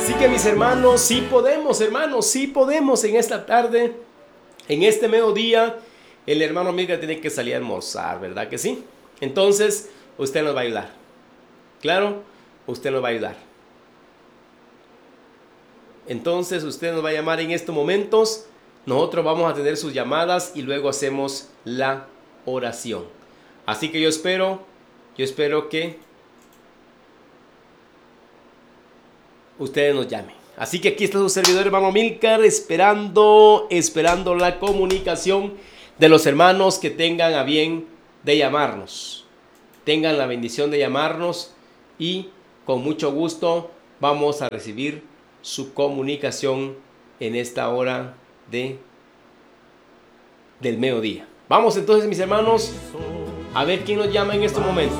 Así que mis hermanos, sí podemos en esta tarde, en este mediodía. El hermano Milka tiene que salir a almorzar, ¿verdad que sí? Entonces, usted nos va a ayudar. Claro, usted nos va a ayudar. Entonces, usted nos va a llamar en estos momentos. Nosotros vamos a tener sus llamadas y luego hacemos la oración. Así que yo espero que ustedes nos llamen. Así que aquí está su servidor, hermano Milcar, esperando la comunicación de los hermanos que tengan a bien de llamarnos. Tengan la bendición de llamarnos y con mucho gusto vamos a recibir su comunicación en esta hora del mediodía. Vamos entonces, mis hermanos, a ver quién nos llama en este momento.